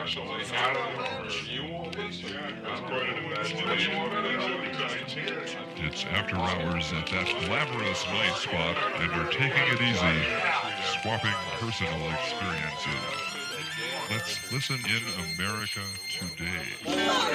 actually out of you want this? That's quite an imagination. It's after hours at that glamorous night spot, and we're taking it easy, swapping personal experiences. Let's listen in America today.